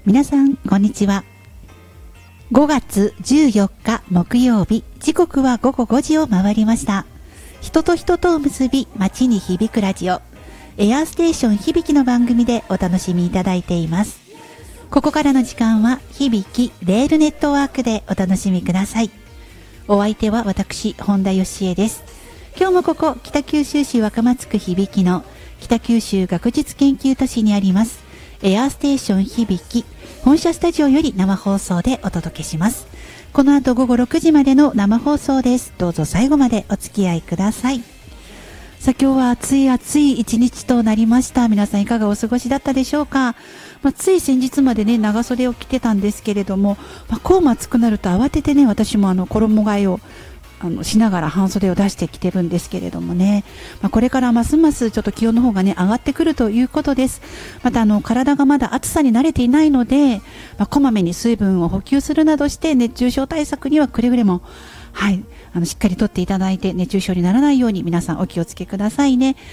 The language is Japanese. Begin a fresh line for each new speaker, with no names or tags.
皆さんこんにちは。5月14日木曜日、時刻は午後5時を回りました。人と人とを結び、街に響くラジオ、エアーステーション響きの番組でお楽しみいただいています。ここからの時間は響きレールネットワークでお楽しみください。お相手は私、本田義恵です。今日もここ北九州市若松区響きの北九州学術研究都市にありますエアーステーション響き本社スタジオより生放送でお届けします。この後午後6時までの生放送です。どうぞ最後までお付き合いください。さあ、今日は暑い一日となりました。皆さんいかがお過ごしだったでしょうか。つい先日までね、長袖を着てたんですけれども、こうも暑くなると慌ててね、私も衣替えをしながら半袖を出してきてるんですけれどもね、これからますますちょっと気温の方がね上がってくるということです。また体がまだ暑さに慣れていないので、こまめに水分を補給するなどして熱中症対策にはくれぐれもしっかりとっていただいて熱中症にならないように皆さんお気をつけくださいね。